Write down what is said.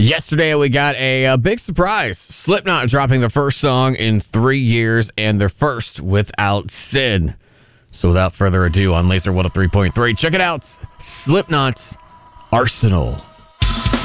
Yesterday, we got a big surprise. Slipknot dropping their first song in 3 years and their first without Sid. So without further ado, on Laser 103.3, check it out. Slipknot's Arsenal.